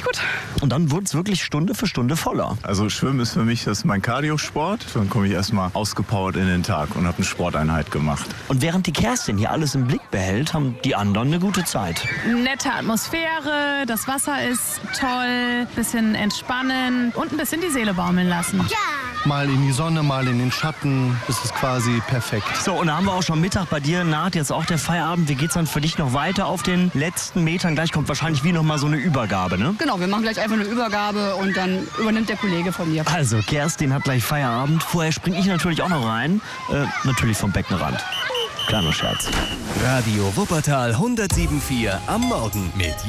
gut. Und dann wurde es wirklich Stunde für Stunde voller. Also Schwimmen ist für mich, das ist mein Cardio-Sport. Dann komme ich erstmal ausgepowert in den Tag und habe eine Sporteinheit gemacht. Und während die Kerstin hier alles im Blick behält, haben die anderen eine gute Zeit. Nette Atmosphäre, das Wasser ist toll, bisschen entspannen und ein bisschen die Seele baumeln lassen. Ja! Mal in die Sonne, mal in den Schatten. Das ist quasi perfekt. So, und da haben wir auch schon Mittag. Bei dir naht jetzt auch der Feierabend. Wie geht's dann für dich noch weiter auf den letzten Metern? Gleich kommt wahrscheinlich wie noch mal so eine Übergabe, ne? Genau, wir machen gleich einfach eine Übergabe und dann übernimmt der Kollege von mir. Also, Kerstin hat gleich Feierabend. Vorher springe ich natürlich auch noch rein. Natürlich vom Beckenrand. Kleiner Scherz. Radio Wuppertal 107.4 am Morgen mit